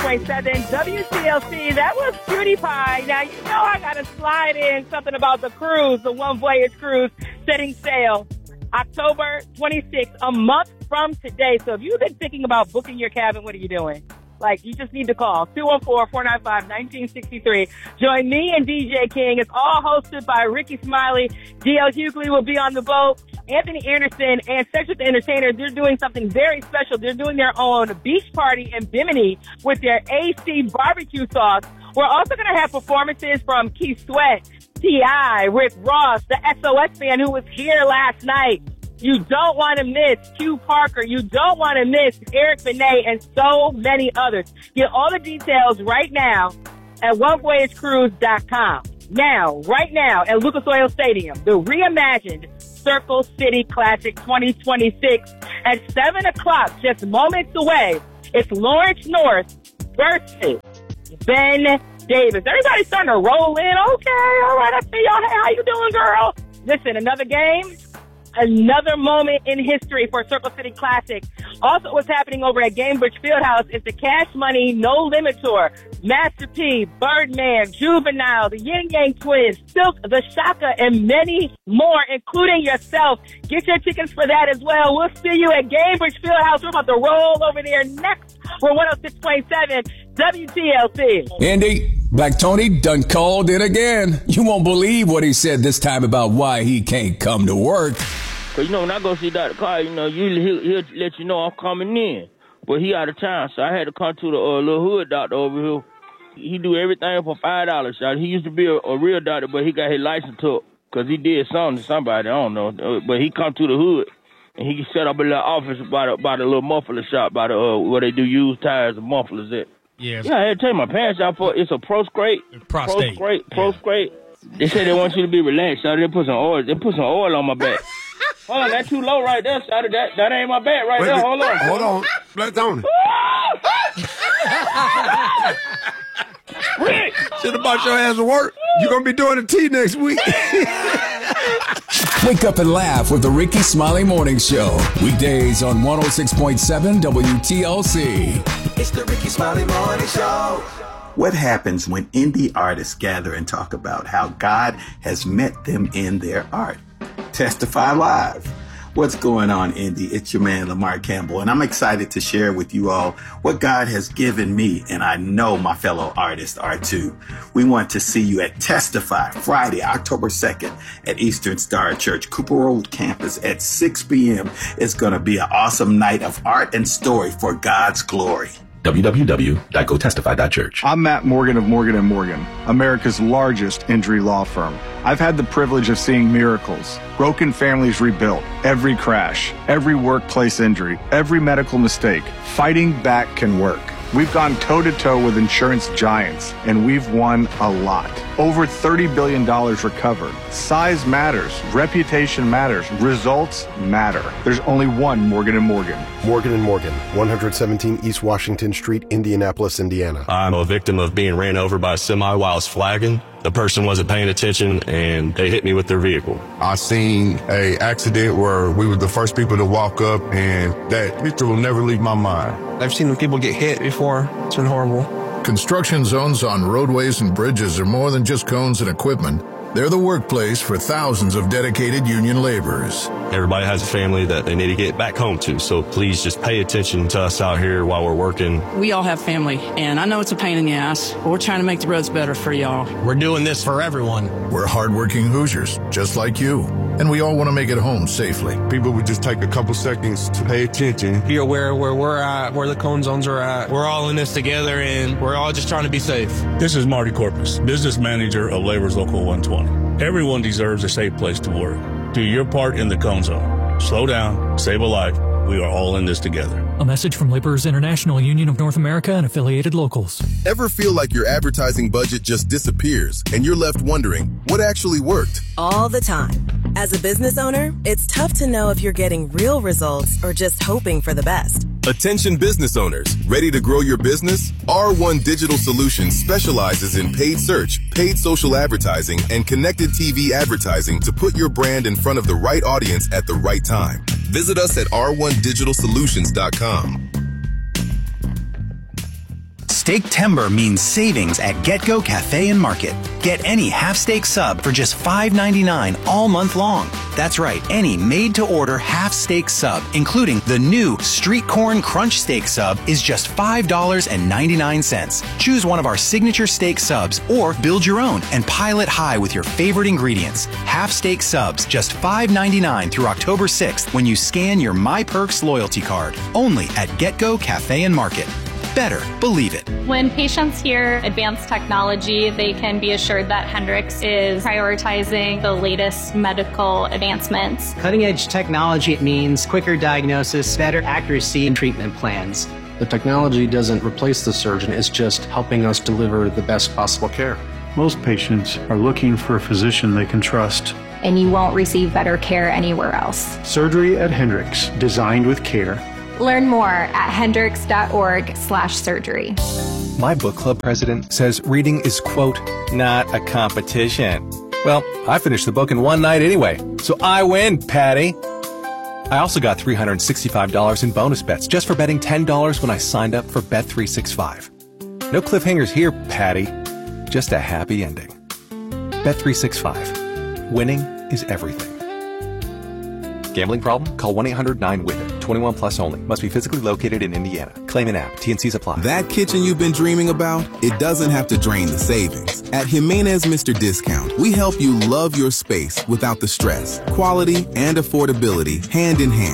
106.7 WTLC. That was Cutie Pie. Now, you know I got to slide in something about the cruise, the One Voyage cruise, setting sail October 26th, a month from today. So if you've been thinking about booking your cabin, what are you doing? Like, you just need to call 214-495-1963. Join me and DJ King. It's all hosted by Ricky Smiley. D.L. Hughley will be on the boat. Anthony Anderson and Cedric the Entertainer, they're doing something very special. They're doing their own beach party in Bimini with their AC barbecue sauce. We're also going to have performances from Keith Sweat, T.I., Rick Ross, the SOS band who was here last night. You don't want to miss Q Parker. You don't want to miss Eric Benet and so many others. Get all the details right now at onevoyagecruise.com. Now, right now at Lucas Oil Stadium, the reimagined Circle City Classic 2026 at 7 o'clock, just moments away. It's Lawrence North versus Ben Davis. Everybody's starting to roll in. Okay, all right, I see y'all. Hey, how you doing, girl? Listen, another game. Another moment in history for Circle City Classic. Also, what's happening over at Gamebridge Fieldhouse is the Cash Money No Limit Tour. Master P, Birdman, Juvenile, the Yin Yang Twins, Silk, the Shaka, and many more, including yourself. Get your tickets for that as well. We'll see you at Gamebridge Fieldhouse. We're about to roll over there next. We're 106.7 WTLC. Andy, Black Tony done called in again. You won't believe what he said this time about why he can't come to work. Cause when I go see Dr. Carr, usually he'll let you know I'm coming in. But he out of town, so I had to come to the little hood doctor over here. He do everything for $5, shot. He used to be a real doctor, but he got his license took because he did something to somebody, I don't know. But he come to the hood, and he set up a little office by the little muffler shop, by the where they do used tires and mufflers at. Yeah, I had to take my pants out for it's a prostate. They said they want you to be relaxed, so they put some oil. They put some oil on my back. Hold on, that's too low right there, Shotty. That ain't my back right there. Hold on. Black Tony. Rick! Should have bought your ass to work. You're going to be doing a tea next week. Wake up and laugh with the Ricky Smiley Morning Show. Weekdays on 106.7 WTLC. It's the Ricky Smiley Morning Show. What happens when indie artists gather and talk about how God has met them in their art? Testify Live. What's going on, Indy? It's your man, Lamar Campbell, and I'm excited to share with you all what God has given me, and I know my fellow artists are too. We want to see you at Testify, Friday, October 2nd at Eastern Star Church, Cooper Road campus at 6 p.m. It's going to be an awesome night of art and story for God's glory. www.gotestify.church. I'm Matt Morgan of Morgan & Morgan, America's largest injury law firm. I've had the privilege of seeing miracles, broken families rebuilt, every crash, every workplace injury, every medical mistake. Fighting back can work. We've gone toe-to-toe with insurance giants, and we've won a lot. Over $30 billion recovered. Size matters. Reputation matters. Results matter. There's only one Morgan & Morgan. Morgan & Morgan, 117 East Washington Street, Indianapolis, Indiana. I'm a victim of being ran over by a semi while I was flagging. The person wasn't paying attention, and they hit me with their vehicle. I seen a accident where we were the first people to walk up, and that picture will never leave my mind. I've seen people get hit before. It's been horrible. Construction zones on roadways and bridges are more than just cones and equipment. They're the workplace for thousands of dedicated union laborers. Everybody has a family that they need to get back home to, so please just pay attention to us out here while we're working. We all have family, and I know it's a pain in the ass, but we're trying to make the roads better for y'all. We're doing this for everyone. We're hardworking Hoosiers, just like you, and we all want to make it home safely. People would just take a couple seconds to pay attention. Be aware of where we're at, where the cone zones are at. We're all in this together, and we're all just trying to be safe. This is Marty Corpus, business manager of Laborers Local 120. Everyone deserves a safe place to work. Do your part in the cone zone. Slow down, save a life. We are all in this together. A message from Laborers International Union of North America and affiliated locals. Ever feel like your advertising budget just disappears and you're left wondering what actually worked? All the time. As a business owner, it's tough to know if you're getting real results or just hoping for the best. Attention business owners, ready to grow your business? R1 Digital Solutions specializes in paid search, paid social advertising, and connected TV advertising to put your brand in front of the right audience at the right time. Visit us at r1digitalsolutions.com. Steak Timber means savings at GetGo Cafe and Market. Get any half-steak sub for just $5.99 all month long. That's right, any made-to-order half-steak sub, including the new Street Corn Crunch Steak Sub, is just $5.99. Choose one of our signature steak subs or build your own and pile it high with your favorite ingredients. Half-steak subs, just $5.99 through October 6th when you scan your MyPerks loyalty card. Only at GetGo Cafe and Market. Better believe it. When patients hear advanced technology, they can be assured that Hendrix is prioritizing the latest medical advancements. Cutting-edge technology means quicker diagnosis, better accuracy in treatment plans. The technology doesn't replace the surgeon, it's just helping us deliver the best possible care. Most patients are looking for a physician they can trust. And you won't receive better care anywhere else. Surgery at Hendrix, designed with care. Learn more at hendrix.org/surgery. My book club president says reading is, quote, not a competition. Well, I finished the book in one night anyway, so I win, Patty. I also got $365 in bonus bets just for betting $10 when I signed up for Bet365. No cliffhangers here, Patty. Just a happy ending. Bet365. Winning is everything. Gambling problem? Call 1-800-9-WITH-IT. 21 plus only. Must be physically located in Indiana. Claim an app. T&Cs apply. That kitchen you've been dreaming about? It doesn't have to drain the savings. At Jimenez Mr. Discount, we help you love your space without the stress. Quality and affordability hand in hand.